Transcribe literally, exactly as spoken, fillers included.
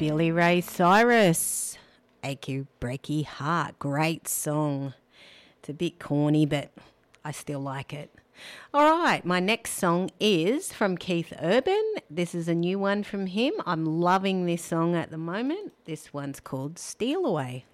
Billy Ray Cyrus, Achy Breaky Heart. Great song. It's a bit corny, but I still like it. All right, my next song is from Keith Urban. This is a new one from him. I'm loving this song at the moment. This one's called Steal Away.